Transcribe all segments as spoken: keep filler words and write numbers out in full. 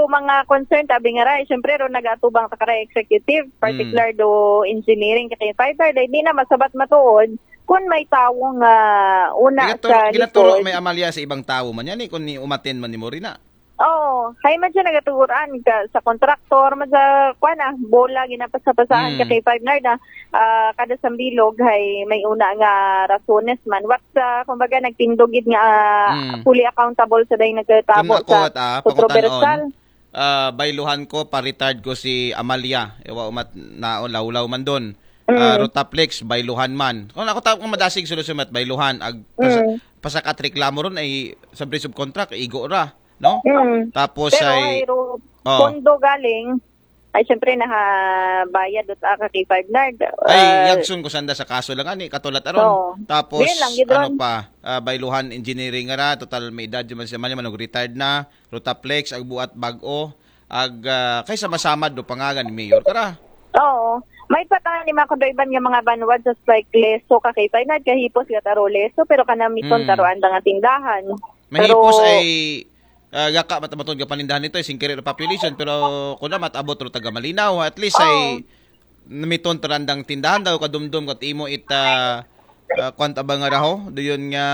mga concern tabi nga ra, syempre ro nagatubang ta kara executive, particular mm. do engineering kay fighter, di na masabat matuod kung may tawo nga una Ginaturo, sa ginaturo may amalya sa ibang tawo man yan eh, kung ni umaten man ni mo rin na. Oo, kay man siya nagatuguran ka sa kontraktor, madsa kuana bola ginapasa-pasahan mm. ka kay five nard na uh, kada sambilog hay may una nga rasones man what sa uh, kumbaga nagtindogid nga uh, mm. fully accountable sa day nagtabo sa uh, kontrobersal. Uh, bayluhan ko pa-retired ko si Amalia, ewa umat na lawlaw man doon. Uh, mm. Rotaplex bayluhan man. Kung ako ta kung madasig sulut-sumat bayluhan ag pas, mm. pasakat reklamo ron ay sa subcontract igo ra. No? Mm. Tapos pero ay pero oh. Pondo galing ay syempre nahabayad dot aka kay five nard. Uh, ay yagsun ko sanda sa kaso lang ani katulad aron. So, tapos lang, ano pa uh, bayluhan engineering ra total may edad man siya man man retired na Rotaplex ag buat bag-o ag uh, kay sama-sama do pangalan ni mayor kara. Oo. May patang ni mga iban nga mga banwad just like leso ka kay five nard kahipos ka taro leso pero kanamiton mm. taruan nga tindahan. Mahipos pero, ay Uh, yaka matamatod ka panindahan nito ay singkiri na population pero kung na matabot ro taga Malinaw at least oh. ay namiton tarandang tindahan daw kadumdum kat imo it uh, uh, kwanta ba nga raho doyon nga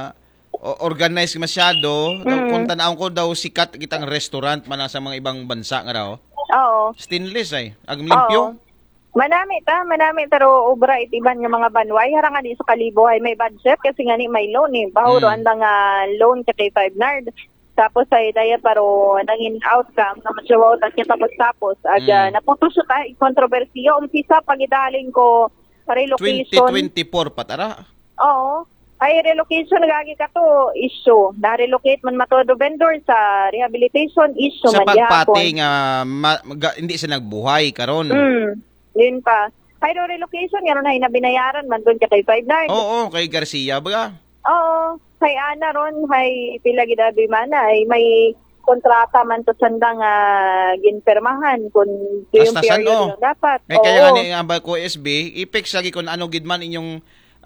organized masyado mm. kung tanaw ko daw sikat kitang restaurant man sa mga ibang bansa nga raho. Oo. Stainless ay ag limpyo. Manami ta, manami taro obra itiban nga mga banway harangan di sa Kalibo ay may budget kasi nga ni may loan eh. Bahuro mm. andang uh, loan kay five nard. Tapos ay daya paro nangin outcome na matyawaw ta tapos-tapos aga mm. naputos ta kontrobersiyo umpisa pagidalin ko relocation twenty twenty-four patara. Oo. Ay relocation gagi ka to issue. Na relocate man matodo vendor sa rehabilitation issue sa man sa pagpati nga ma, ma, hindi sa nagbuhay karon. Mm. Yun pa. Ay relocation nga ron ay nabinayaran man doon kay five nine. Oo, kay Garcia baga. Oo. Kay Ana ron, hay pila gidabi man ay may kontrata man to sandang uh, ginpermahan kung yung period oh. dapat. Eh, kaya nga ni ambal ko S B, i-fix lagi kung ano gidman inyong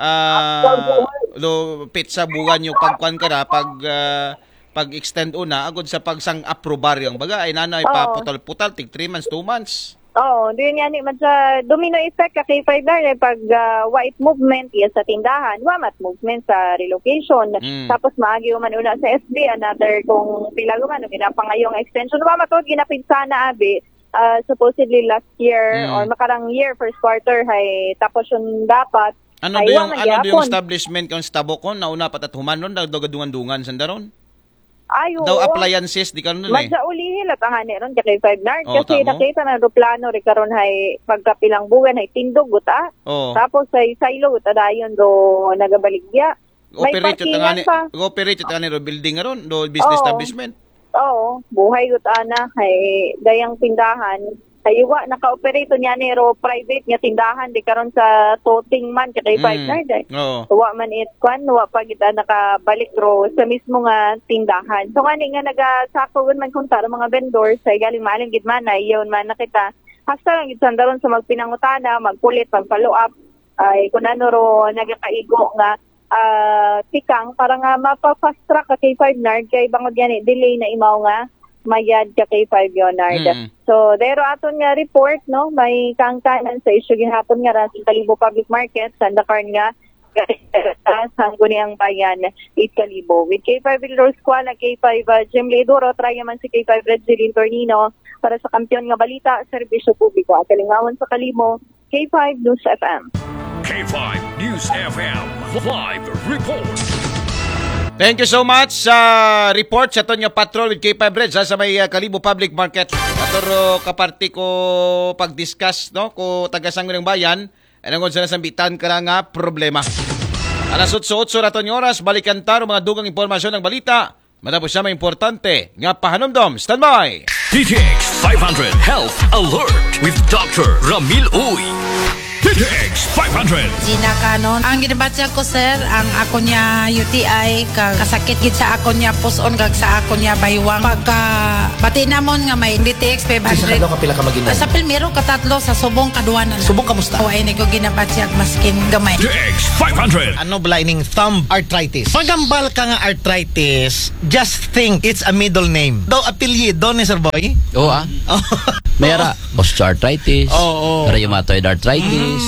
uh, lo pizza buwan yung pagkuan kara pag uh, pag-extend una agud sa pagsang aprobar yung baga ay nanay oh. pa putal-putal tig three months, two months. Oo, oh, doon yan man sa domino effect ka kay five nard pag uh, white movement yes, sa tindahan, wamat movement sa relocation. Mm. Tapos maagi man una sa S B another kung pila man ginapangayong extension wamat od ginapid sana abi uh, supposedly last year mm. or makarang year first quarter hay tapos yung dapat ano do yung ano do yung establishment kung stabokon nauna patat human ron daw dungan-dungan sandaron. Ay, daw appliances di karon eh. Madya ulihin at ang haneron kay five nard oh, kasi tamo? Nakita na do plano ri karon hay pagkapilang buwan hay tindog guta. Oh. Tapos ay silo guta dayon do nagabaligya. May operate tangani, operate tangani ro building ron do business oh. establishment. Oo, buhay guta na hay dayang tindahan. Aywa naka-operate niya ni ro private nga tindahan di karon sa toting man kay five nard eh. Oo. Wa man it kwan wa pa kita nakabalik ro sa mismo nga tindahan. So ngani nga nagasako man kung taro mga vendors ay galing maling gid man ay yon man nakita. Hasta lang gid sandaron sa magpinangutana, magpulit, pag-follow up ay kun ano ro nagakaigo nga uh, tikang para nga mapa-fast track ka kay five nard kay bangod yan delay na imaw nga mayad ka kay five Leonard. Mm. So, dero aton nga report, no, may kangkanan sa issue ginhapon nga ra sa Kalibo Public Market, sa Dakar nga, hanggo niyang bayan, eight Kalibo. With K five Rose Squad, K five uh, Jim Ledoro, try naman si K five Red Zilin Tornino para sa kampiyon nga balita, serbisyo publiko. At kalingawan sa Kalibo, K five News F M. K five News F M, live report. Thank you so much sa uh, report sa Tonyo Patrol with K five Reds sa may uh, Kalibo Public Market. Atoro kaparti ko pag-discuss no ko taga-sango ng bayan anong sa nasambitan ka nga problema. Alas otso-otso raton oras balikan taro mga dugang impormasyon ng balita. Matapos siya may importante nga pahanumdom. Stand by. D T X five hundred Health Alert with Doctor Ramil Uy. D T X five hundred. Gina Canon. Ang ginabatya ko, sir, ang ako niya U T I, kag kasakit gid sa ako niya puson, kag sa ako niya baywang. Pagka pati namon nga may D T X five hundred. Sa kapila ka maginan? Sa Pilmero, katatlo, sa Subong, kaduanan. Subong, kamusta? O, ay, ko ginabatya maskin gamay. D T X five hundred. Ano blining thumb arthritis? Pagambal ka nga arthritis, just think it's a middle name. Daw apelyido ni Sir Boy? Oo ah. Mayara osteoarthritis, Oo. rheumatoid arthritis,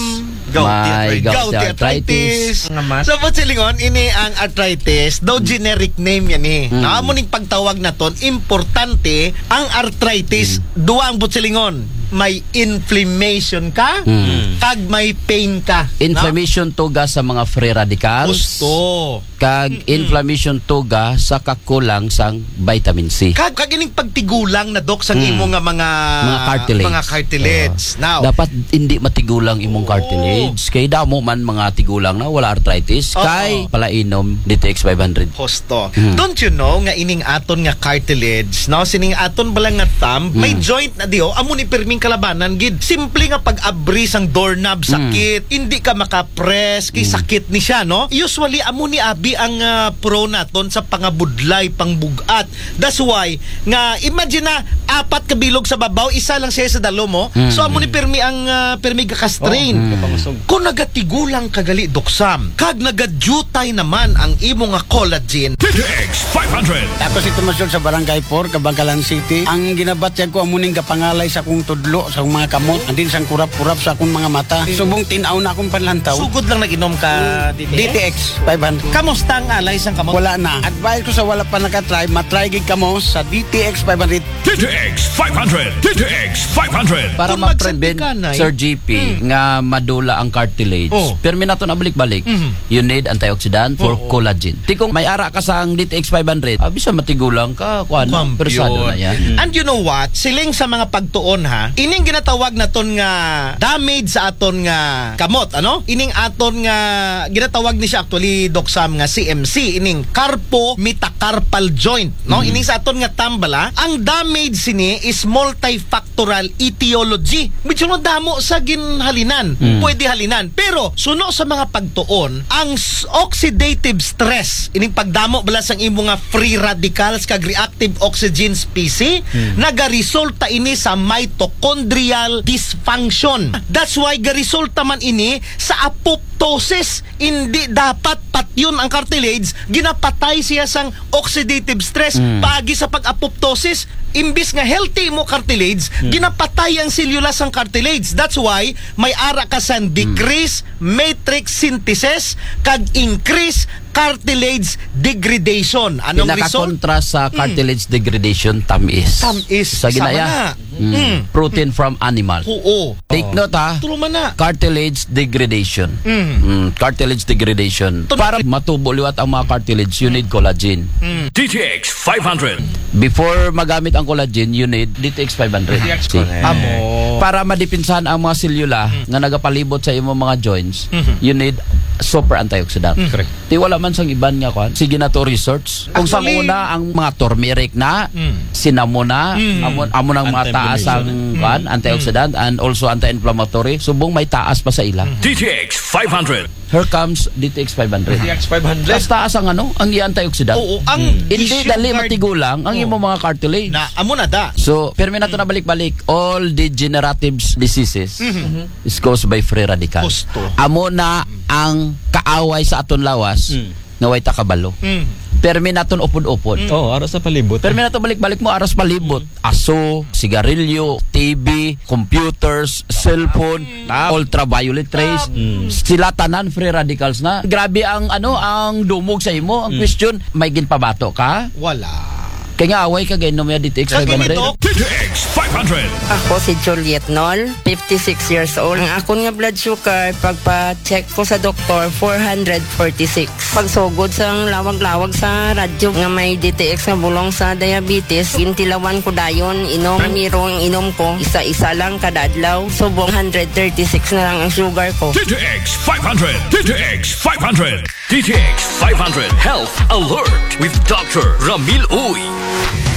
may gouty arthritis. So, po silingon, ini ang arthritis, daw generic name yan eh. Mm. Nakamuning pagtawag na ton, importante, ang arthritis, duwa ang silingon. May inflammation ka, Mm. kag may pain ka. Inflammation tuga sa mga free radicals. Gusto. Kag inflammation tuga sa kakulang sang vitamin C. Kag kagining pagtigulang na dok sa Mm. imo nga mga Mga cartilage. mga cartilage. Now, Dapat hindi matigulang imong Oo. cartilage. Kay damo man mga tigulang na wala arthritis. Oo. Kay palainom D T X five hundred. hosto. Mm. Don't you know nga ining aton nga cartilage, no? Sining aton bala nga thumb, may joint na diyo, amo ni perming kalabanan gid. Simple nga pag-abri sang doorknob sakit, hindi ka maka-press, kay sakit ni siya, no? Usually amo ni abi ang uh, pro naton sa pangabudlay, pangbugat. That's why nga imagine na apat ka bilog sa babaw, isa lang siya sa dalo mo. Mm. So amo ni permi ang uh, permi ka-strain. Kung nagatigulang kagali doksam, kag nagadjutay naman ang imo nga collagen. D T X five hundred. Ako si Tomasyon sa Barangay four, Kabangkalan City. Ang ginabatyan ko amuning kapangalay sa akong tudlo, sa akong mga kamot, andin sang kurap-kurap sa akong mga mata. Subong tinaw na akong panlantaw. Sugod lang nag-inom ka D D T X five hundred. Kamusta ang alay sang kamot? Wala na. Advice ko sa wala pa nakatry, matry gid kamo sa D T X five hundred. D T X five hundred. D T X five hundred. Para Kung ma-prevent, magsandikanay, Sir G P, nga madula ang cartilage. Oh. Pero minato na balik-balik, you need antioxidant for collagen. Ti kung may ara ka sa D T X five hundred, ah, bisa matigulang ka, kuan, Ma'am, persado na yan. And you know what? Siling sa mga pagtuon ha, ining ginatawag na ton nga damage sa aton nga kamot, ano? Ining aton nga ginatawag ni siya actually Doc Sam nga C M C, ining carpo metacarpal joint, no? Ining sa aton nga tambala, ang damage sini is multifactorial etiology. Medyo no damo sa ginhalinan, pwede halinan. Pero suno sa mga pagtuon, ang s- oxidative stress, ining pagdamo bala sang imo nga free radicals kag reactive oxygen species, nagaresulta ini sa mitochondrial dysfunction. That's why garesulta man ini sa apoptosis. Hindi dapat patyon ang cartilage, ginapatay siya sang oxidative stress. Paagi sa pag-apoptosis, imbis nga healthy mo cartilage, ginapatay ang cellula sang cartilage. That's why may ara ka sa decrease matrix synthesis kag increase cartilage degradation. Anong result? Pinaka-kontra sa cartilage degradation, tamis. Tamis. Sa ginaya, Sama na. mm, Mm. protein from animal. Oo. Take note ha, True man na. cartilage degradation. Mm. Mm, cartilage degradation. Tun- Para matubuliwat ang mga cartilage, you need collagen. D T X five hundred. Before magamit ang collagen, you need D T X five hundred. See? Amo. Para madipinsahan ang mga selula nga nagapalibot sa imong mga joints, you need super antioxidant. Correct. Di wala man sang iban nga kwan. Sige na to research. Kung sa Actually- una ang mga turmeric na, Mm. cinnamon na, amon amon ang mga taas ang kwan, antioxidant and also anti-inflammatory. Subong may taas pa sa ila. D T X five hundred. Here comes D T X five hundred. five hundred. Mas taas ang ano, ang i-antioxidant. Oo, ang Hindi issue dali card- matigulang ang Oo. imong mga cartilage. na amo na da. So, pero nato na balik-balik, all degenerative diseases is caused by free radicals. Gusto. Amo na ang kaaway sa aton lawas nga way ta kabalo. Mm. Permi naton upod-upod. Oh, aras sa palibot. Permi naton balik-balik mo aras palibot. Aso, sigarilyo, T V, computers, cellphone, ultraviolet rays. Sila tanan free radicals na. Grabe ang ano ang dumog sa imo. Ang question, may ginpabato ka? Wala. Kaya nga away ka gainom ya D T X five hundred. Kagimito. D T X five hundred. Ako si Juliet Nol, fifty-six years old. Ang akon nga blood sugar, pagpa-check ko sa doktor, four forty-six. Pagsugod sa lawag-lawag sa radyo nga may D T X nga bulong sa diabetes, gintilawan ko dayon, inom, miro ang inom ko, isa-isa lang kada adlaw. Subong one thirty-six na lang ang sugar ko. D T X five hundred. D T X five hundred. D T X five hundred. Health Alert with Doctor Ramil Uy.